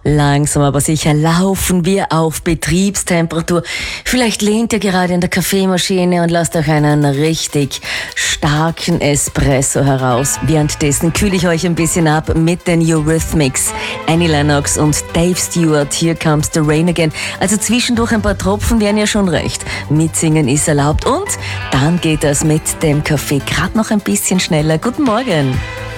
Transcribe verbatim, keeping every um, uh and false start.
Langsam aber sicher laufen wir auf Betriebstemperatur. Vielleicht lehnt ihr gerade in der Kaffeemaschine und lasst euch einen richtig starken Espresso heraus. Währenddessen kühle ich euch ein bisschen ab mit den Eurythmics. Annie Lennox und Dave Stewart, Here Comes the Rain Again. Also zwischendurch ein paar Tropfen wären ja schon recht. Mitsingen ist erlaubt und dann geht das mit dem Kaffee gerade noch ein bisschen schneller. Guten Morgen.